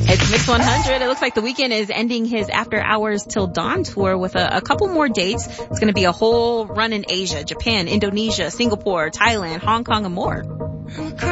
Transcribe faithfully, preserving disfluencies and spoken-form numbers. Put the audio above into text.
It's Mix one hundred. It looks like The Weeknd is ending his After Hours Till Dawn tour with a, a couple more dates. It's going to be a whole run in Asia, Japan, Indonesia, Singapore, Thailand, Hong Kong, and more.